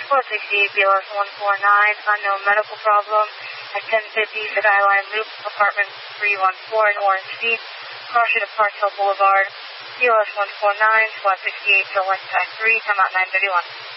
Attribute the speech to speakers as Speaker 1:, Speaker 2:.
Speaker 1: Squad 68, BLS 149, unknown medical problem at 1050 Skyline Loop, apartment 314 in Orange Street, caution at Park Hill Boulevard, BLS 149, Squad 68 to West Pack 3, time out 931.